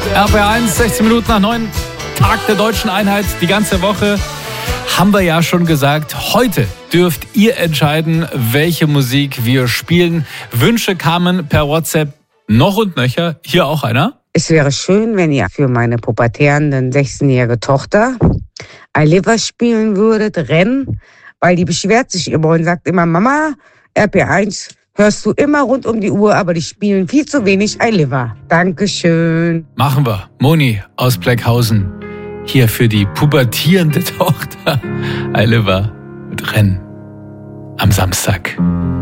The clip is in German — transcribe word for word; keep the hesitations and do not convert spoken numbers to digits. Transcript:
R B eins, sechzehn Minuten nach neun, Tag der deutschen Einheit, die ganze Woche. Haben wir ja schon gesagt, heute dürft ihr entscheiden, welche Musik wir spielen. Wünsche kamen per WhatsApp noch und nöcher. Hier auch einer. Es wäre schön, wenn ihr für meine pubertierende sechzehnjährige Tochter I Live spielen würdet, Rennen, weil die beschwert sich immer und sagt immer, Mama, R P eins hörst du immer rund um die Uhr, aber die spielen viel zu wenig I Live. Dankeschön. Machen wir. Moni aus Bleckhausen. Hier für die pubertierende Tochter I Live mit Rennen am Samstag.